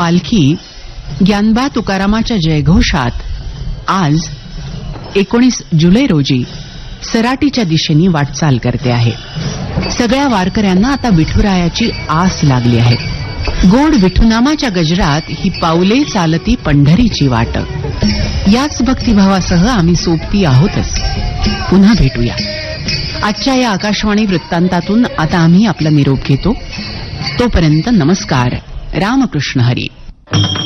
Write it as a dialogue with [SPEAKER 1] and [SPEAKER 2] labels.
[SPEAKER 1] पालखी ज्ञानबा तुकारामाच्या जयघोषात आज 19 जुलै रोजी सराटीच्या दिशेने वाटचाल करते आहे. सगळ्या वारकऱ्यांना आता विठुरायाची आस लागली आहे. गोड विठुनामाच्या गजरात ही पाऊले चालती पंढरीची वाट. याच भक्तिभावासह आम्ही सोबती आहोतच. पुन्हा भेटूया. आजच्या या आकाशवाणी वृत्तांतातून आता आम्ही आपला निरोप घेतो. तोपर्यंत नमस्कार. रामकृष्ण हरी.